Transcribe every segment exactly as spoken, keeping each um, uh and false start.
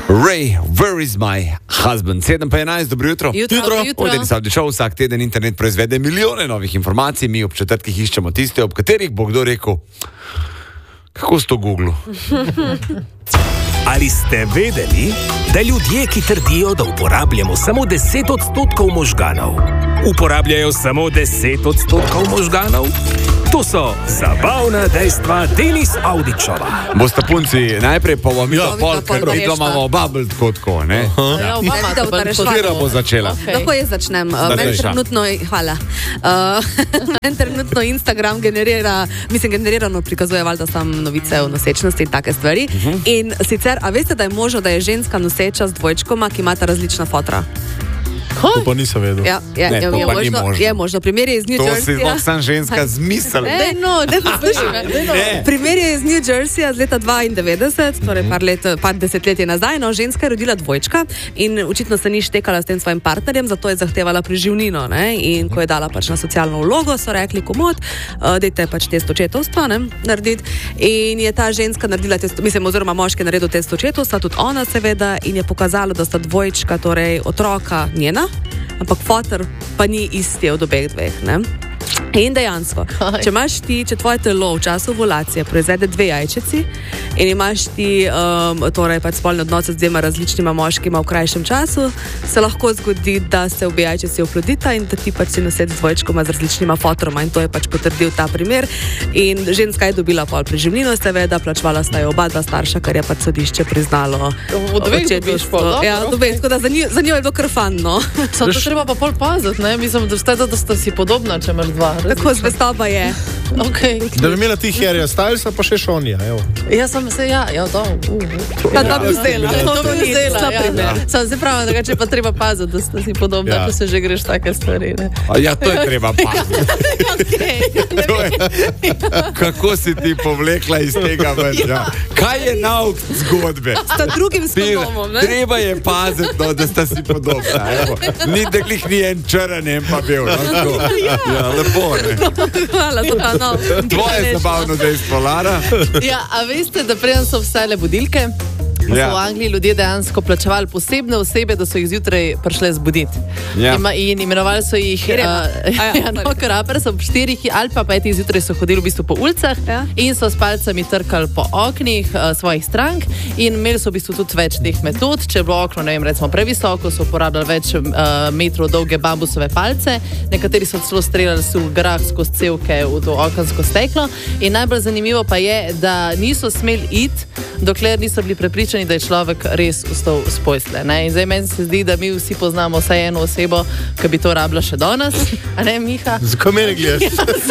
Ray, where is my husband? sedem pa enajst, dobro jutro. Jutro, jutro. jutro. Odeli Saudi Show, vsak teden internet proizvede milijone novih informacij, mi ob četrtkih iščemo tiste, ob katerih bo kdo rekel, kako s to Google. Ali ste vedeli, da ljudje, ki trdijo, da uporabljamo samo deset odstotkov možganov, uporabljajo samo deset odstotkov možganov? To so zabavna dejstva Denis Avdićova. Boste punci najprej pa vam Ja, ja, pol, ker pol vidno imamo oba bolj tako tako, ne? Ja, oba imate bolj tako. Katera bo začela? Okay. Lahko jaz začnem. Uh, Zdaj meni začne. trenutno, hvala. Uh, meni trenutno Instagram generira, mislim, generirano prikazuje valjda sam novice o nosečnosti in take stvari. Uh -huh. In sicer, a veste, da je možno, da je ženska noseča z dvojčkoma, ki imata različna fotra? To pa nisem vedel. Ja, je, Ne, je, to je, pa ni možno, možno. je možno. Primer je iz New To si Jerseyja. lahko sam ženska zmisel. Ne, no, ne poslušaj me. Ne. Primer je iz New Jerseyja z leta dvaindevetdeset, torej par, let, par desetletij nazaj. No, ženska je rodila dvojčka in očitno se ni štekala s tem svojim partnerjem, zato je zahtevala preživnino. Ne? In ko je dala pač na socialno vlogo, so rekli, komod, uh, dajte pač test očetovstva narediti. In je ta ženska naredila test, mislim, oziroma moški je naredil test očetovstva, tudi ona seveda, in je pokazala, da sta dvojčka, torej otroka njena, ampak fotor pa ni isti od obeh dveh, ne? In dejansko, če imaš ti, če tvoje telo v času ovulacije proizvede dve jajčici in imaš ti um, torej pač spolne odnose z dvema različnima moškima v krajšem času, se lahko zgodi, da se obe jajčici oplodita in da ti pač si nosed z dvojčkoma z različnima fotoroma, in to je pač potrdil ta primer. In ženska je dobila pol preživnino, seveda, plačevala sta jo oba dva starša, kar je pač sodišče priznalo. V dveh dobiš pol, dobro, Ja, okej. okay. Tako da za njo, za njo je bilo kar fan, no. Samo to treba pa pol paziti, ne? Mislim, da ste, da ste si podobna, če imaš dva. Tako zvestoba je. Okay. Da bi imela ti Harryja Stylesa, pa še Šonija, evo. Jaz sem se, ja, ja, to. Uh, Pa da bi vzela. To bi ni vzela, slab ja. primer. Sam se pravi, drugače pa treba paziti, da ste si podobna, Ja. če se že greš take stvari, ne? A ja, to je treba paziti. Okay. To je, kako si ti povlekla iz tega ven? Ja. Kaj je nauk zgodbe? Sta drugim s Ti- kondomom, ne? Treba je paziti, no, da sta si podobna. Evo. Ni da glih ni en črn, en pa bil. No, tako. Ja, lepo, ne? Hvala za ta nov. Tvoje zabavno dejstvo, Lara. Ja, a veste, da preden so vstale budilke, Ja. ja. so v Angliji ljudje dejansko plačevali posebne osebe, da so jih zjutraj prišle zbuditi. Ja. Ima, in imenovali so jih Irena. uh, A ja, ja, no, karaper, so ob štirih ali pa petih zjutraj so hodili v bistvu po ulicah Ja. in so s palcami trkali po oknih uh, svojih strank in imeli so v bistvu tudi več teh metod. Če je bilo okno, ne vem, recimo previsoko, so uporabljali več uh, metrov dolge bambusove palce, nekateri so celo streljali v grah skozi cevke v to okensko steklo. In najbolj zanimivo pa je, da niso smeli iti, dokler niso bili prepričani, da je človek res vstal s postelje. Ne? In zdaj meni se zdi, da mi vsi poznamo vsaj eno osebo, ki bi to rabila še danes, a ne, Miha? Zakaj meni gledaš?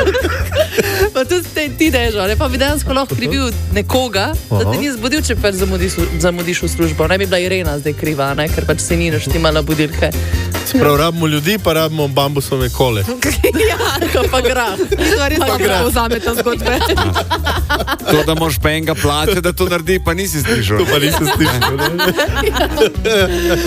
Pa tudi te, ti dežo, ne? Pa bi dejansko lahko krivil nekoga, da te ni zbudil, če pač zamudiš, zamudiš v službo. Ne bi bila Irena zdaj kriva, ne? Ker pač se ni naštimala budilke. Prav, rabimo ljudi, pa rabimo bambusove kole. Ja, pa grah. To res dobro vzameta zgodbe. To, da moraš pa enega plačati, da to naredi, pa nisi slišal. To pa nisem slišal. ne?